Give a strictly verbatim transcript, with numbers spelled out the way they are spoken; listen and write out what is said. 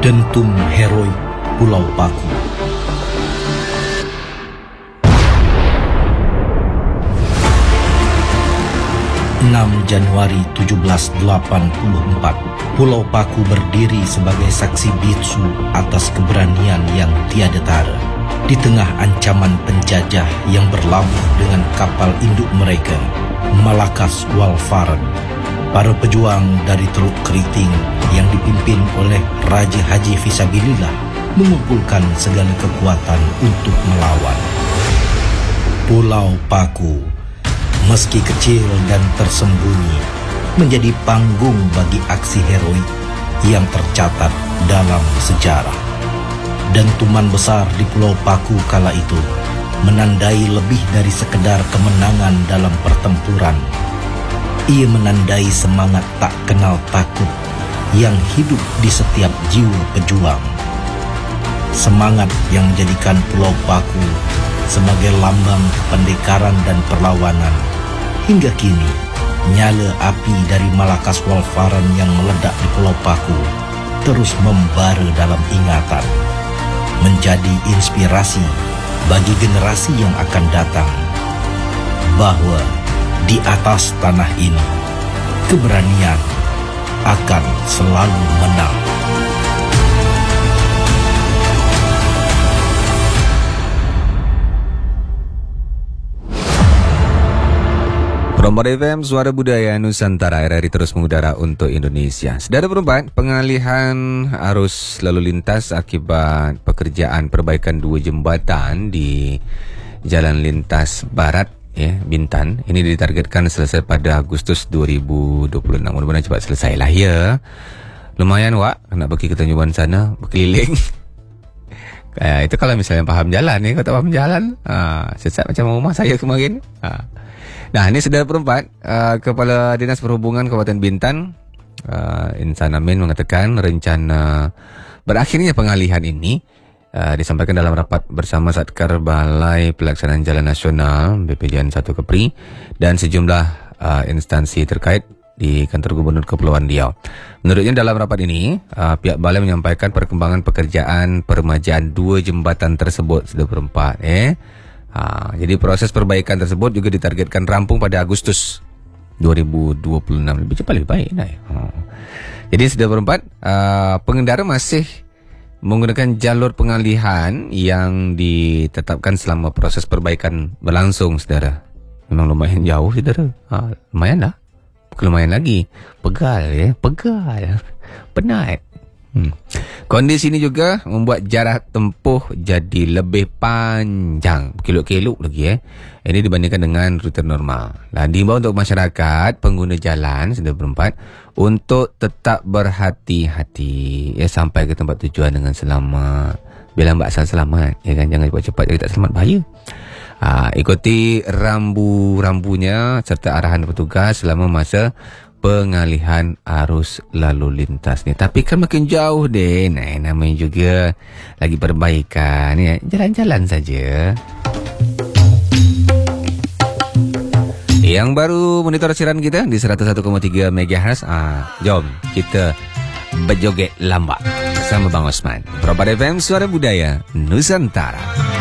Dentum Heroik Pulau Paku. enam Januari tujuh belas delapan puluh empat, Pulau Paku berdiri sebagai saksi bisu atas keberanian yang tiada tara. Di tengah ancaman penjajah yang berlabuh dengan kapal induk mereka, Malakas Walfaran, para pejuang dari Teluk Keriting yang dipimpin oleh Raja Haji Fisabilillah mengumpulkan segala kekuatan untuk melawan. Pulau Paku, meski kecil dan tersembunyi, menjadi panggung bagi aksi heroik yang tercatat dalam sejarah. Dentuman besar di Pulau Paku kala itu menandai lebih dari sekedar kemenangan dalam pertempuran. Ia menandai semangat tak kenal takut yang hidup di setiap jiwa pejuang. Semangat yang menjadikan Pulau Paku sebagai lambang pendekaran dan perlawanan. Hingga kini, nyala api dari Malakas Walfaran yang meledak di Pulau Paku terus membara dalam ingatan, menjadi inspirasi bagi generasi yang akan datang bahwa di atas tanah ini keberanian akan selalu menang. Promor F M, Suara Budaya Nusantara, R R I terus mengudara untuk Indonesia. Saudara perempat, pengalihan arus lalu lintas akibat pekerjaan perbaikan dua jembatan di Jalan Lintas Barat, ya, Bintan, ini ditargetkan selesai pada Agustus dua ribu dua puluh enam. Mudah-mudahan cepat selesai lah, ya. Lumayan, Wak, nak pergi ke Tanjung sana, berkeliling. Kayak itu kalau misalnya paham jalan, ya. Kalau tak paham jalan, ha, sesat macam rumah saya kemarin. Ha. Nah, ini saudara perempat, uh, Kepala Dinas Perhubungan Kabupaten Bintan, uh, Insan Amin, mengatakan rencana berakhirnya pengalihan ini uh, disampaikan dalam rapat bersama Satkar Balai Pelaksanaan Jalan Nasional B P J N satu Kepri dan sejumlah uh, instansi terkait di Kantor Gubernur Kepulauan Riau. Menurutnya dalam rapat ini, uh, pihak balai menyampaikan perkembangan pekerjaan peremajaan dua jembatan tersebut, saudara perempat, eh. Ha, jadi proses perbaikan tersebut juga ditargetkan rampung pada Agustus dua ribu dua puluh enam. Lebih cepat lebih baik, nah. Ha. Jadi sudah berempat, uh, pengendara masih menggunakan jalur pengalihan yang ditetapkan selama proses perbaikan berlangsung, saudara. Memang lumayan jauh, saudara. Ha, lumayan lah. Bukan lumayan lagi. Pegal, ya. Pegal. Penat. Hmm. Kondisi ini juga membuat jarak tempuh jadi lebih panjang, keluk-keluk lagi, eh. Ini dibandingkan dengan rute normal. Nah, diimbau untuk masyarakat pengguna jalan sudah berempat untuk tetap berhati-hati, ya, sampai ke tempat tujuan dengan selamat. Bila mbak asal selamat, ya kan, jangan cepat-cepat jadi tak selamat, bahaya. Ha, ikuti rambu-rambunya serta arahan petugas selama masa pengalihan arus lalu lintas ni. Tapi kan makin jauh deh. Nah, namanya juga lagi perbaikan, ya. Jalan-jalan saja. Yang baru monitor siaran kita di seratus satu koma tiga megahertz. Ah, jom kita berjoget lambak bersama Bang Osman. Promor F M, Suara Budaya Nusantara.